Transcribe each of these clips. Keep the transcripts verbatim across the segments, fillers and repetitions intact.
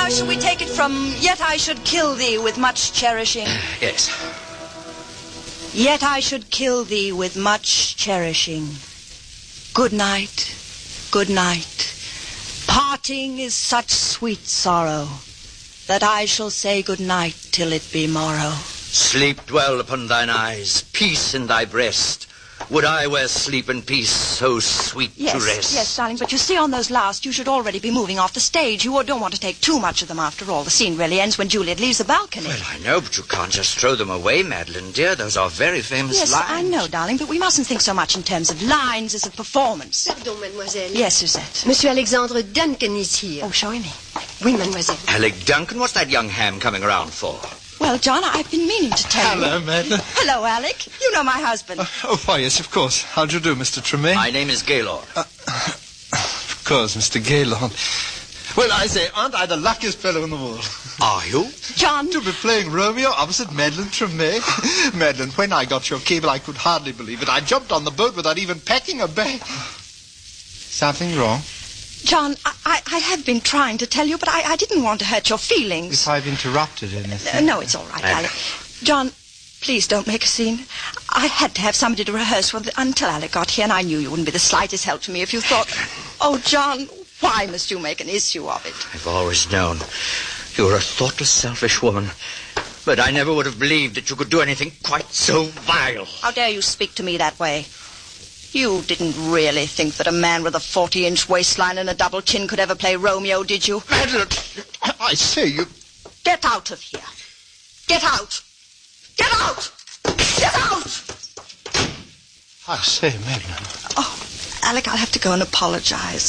Now shall we take it from, yet I should kill thee with much cherishing? Yes. Yet I should kill thee with much cherishing. Good night, good night. Parting is such sweet sorrow, that I shall say good night till it be morrow. Sleep dwell upon thine eyes, peace in thy breast. Would I where sleep and peace so sweet yes, to rest. Yes, darling, but you see on those last, you should already be moving off the stage. You don't want to take too much of them after all. The scene really ends when Juliet leaves the balcony. Well, I know, but you can't just throw them away, Madeline, dear. Those are very famous yes, lines. Yes, I know, darling, but we mustn't think so much in terms of lines as of performance. Pardon, mademoiselle. Yes, Suzette. Monsieur Alexandre Duncan is here. Oh, show him in. Oui, mademoiselle. Alec Duncan, what's that young ham coming around for? Well, John, I've been meaning to tell Hello, you. Hello, Madeline. Hello, Alec. You know my husband. Uh, oh, why, yes, of course. How do you do, Mister Tremaine? My name is Gaylord. Uh, of course, Mister Gaylord. Well, I say, aren't I the luckiest fellow in the world? Are you? John. To be playing Romeo opposite Madeline Tremaine. Madeline, when I got your cable, I could hardly believe it. I jumped on the boat without even packing a bag. Something wrong? John, I, I, I have been trying to tell you, but I, I didn't want to hurt your feelings. If I've interrupted anything. Uh, no, it's all right, Alec. John, please don't make a scene. I had to have somebody to rehearse with until Alec got here, and I knew you wouldn't be the slightest help to me if you thought... Oh, John, why must you make an issue of it? I've always known you're a thoughtless, selfish woman. But I never would have believed that you could do anything quite so vile. How dare you speak to me that way? You didn't really think that a man with a forty-inch waistline and a double chin could ever play Romeo, did you? Madeline, I say, you... Get out of here. Get out. Get out. Get out. I say, Madeline. Oh, Alec, I'll have to go and apologize.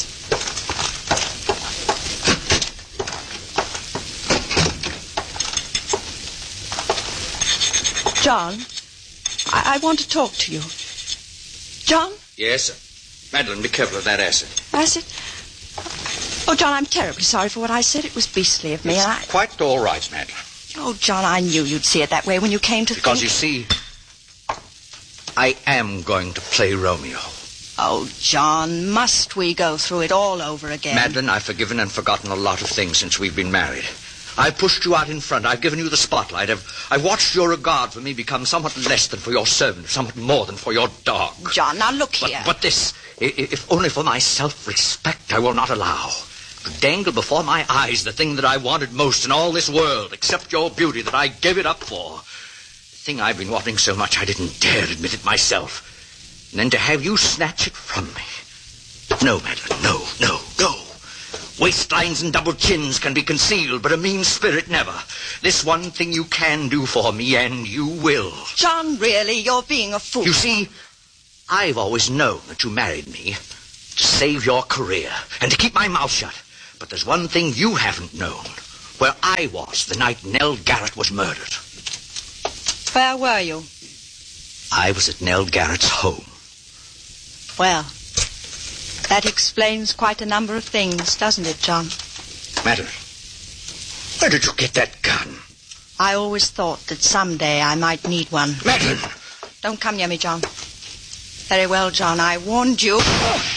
John, I, I want to talk to you. John? Yes? Madeline, be careful of that acid. Acid? Oh, John, I'm terribly sorry for what I said. It was beastly of me. It's and I... quite all right, Madeline. Oh, John, I knew you'd see it that way when you came to Because, think... you see, I am going to play Romeo. Oh, John, must we go through it all over again? Madeline, I've forgiven and forgotten a lot of things since we've been married. I've pushed you out in front. I've given you the spotlight. I've, I've watched your regard for me become somewhat less than for your servant, somewhat more than for your dog. John, now look here. But, but this, if only for my self-respect, I will not allow. To dangle before my eyes the thing that I wanted most in all this world, except your beauty, that I gave it up for. The thing I've been wanting so much I didn't dare admit it myself. And then to have you snatch it from me. No, Madeline, no, no, no. Waistlines and double chins can be concealed, but a mean spirit never. This one thing you can do for me, and you will. John, really, you're being a fool. You see, I've always known that you married me to save your career and to keep my mouth shut. But there's one thing you haven't known. Where I was the night Nell Garrett was murdered. Where were you? I was at Nell Garrett's home. Well, that explains quite a number of things, doesn't it, John? Madeline, where did you get that gun? I always thought that someday I might need one. Madeline! Don't come near me, John. Very well, John, I warned you.